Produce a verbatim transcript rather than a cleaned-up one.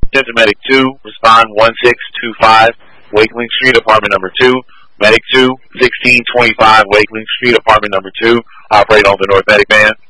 Attention Medic two, respond one six two five, Wakeling Street, apartment number two. Medic two, sixteen twenty-five, Wakeling Street, apartment number two. Operate on the North Medic Van.